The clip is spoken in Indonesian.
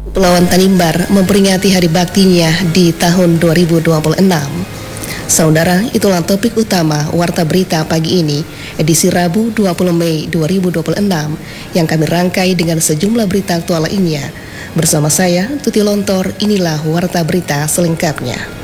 Kepulauan Tanimbar memperingati hari baktinya di tahun 2026. Saudara, itulah topik utama Warta Berita pagi ini, edisi Rabu 20 Mei 2026, yang kami rangkai dengan sejumlah berita aktual lainnya. Bersama saya, Tuti Lontor, inilah Warta Berita selengkapnya.